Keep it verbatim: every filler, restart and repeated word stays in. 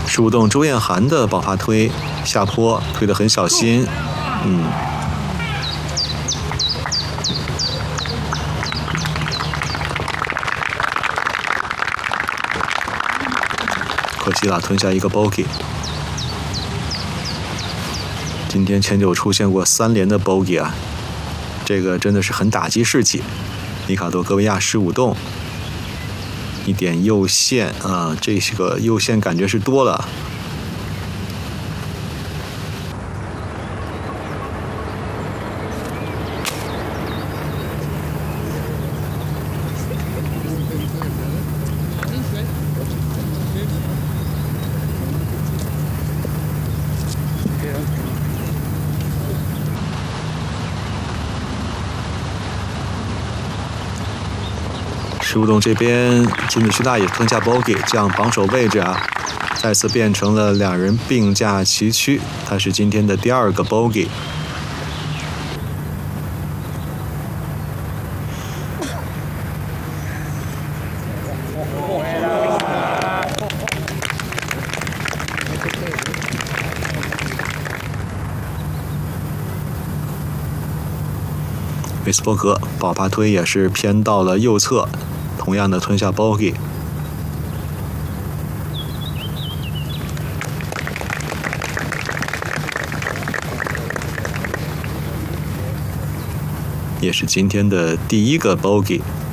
十五洞周艳涵的爆发推，下坡推得很小心，嗯。可惜了，吞下一个 bogey。今天前九出现过三连的 bogey 啊，这个真的是很打击士气。尼卡多戈维亚十五洞，一点右线啊，这个右线感觉是多了。十五洞这边，金子旭大也吞下 bogey， 这样榜首位置啊，再次变成了两人并驾齐驱。他是今天的第二个 bogey。维斯伯格爆发推也是偏到了右侧，同样的吞下 bogey。也是今天的第一个 bogey。